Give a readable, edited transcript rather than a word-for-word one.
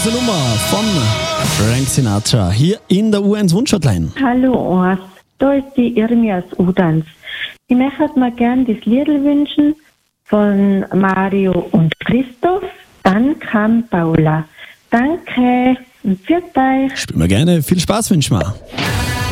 Diese Nummer von Frank Sinatra hier in der U1 Wunschhotline. Hallo Urs, da ist die Irmi aus Udans. Ich möchte mir gerne das Lied wünschen von Mario und Christoph. Dann kam Paula. Danke und für euch. Spielen wir gerne. Viel Spaß wünschen wir.